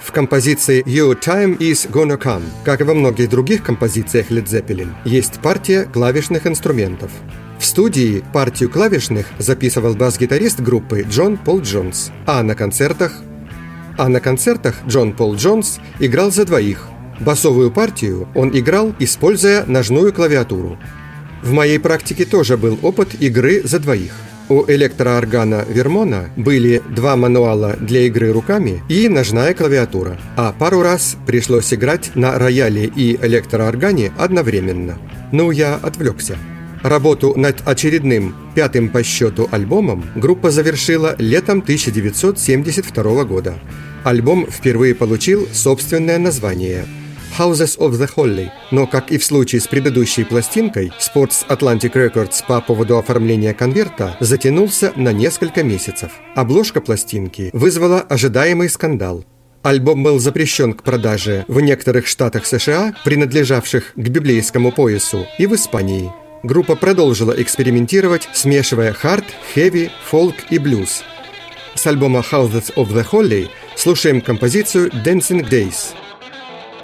В композиции «Your Time Is Gonna Come», как и во многих других композициях Led Zeppelin, есть партия клавишных инструментов. В студии партию клавишных записывал бас-гитарист группы Джон Пол Джонс, а на концертах Джон Пол Джонс играл за двоих. Басовую партию он играл, используя ножную клавиатуру. В моей практике тоже был опыт игры за двоих. У электрооргана Вермона были 2 мануала для игры руками и ножная клавиатура, а пару раз пришлось играть на рояле и электрооргане одновременно. Но я отвлекся. Работу над очередным 5-м по счету альбомом группа завершила летом 1972 года. Альбом впервые получил собственное название «Houses of the Holy», но, как и в случае с предыдущей пластинкой, спор с Atlantic Records по поводу оформления конверта затянулся на несколько месяцев. Обложка пластинки вызвала ожидаемый скандал. Альбом был запрещен к продаже в некоторых штатах США, принадлежавших к библейскому поясу, и в Испании. Группа продолжила экспериментировать, смешивая хард, хэви, фолк и блюз. С альбома «Houses of the Holy» слушаем композицию «Dancing Days».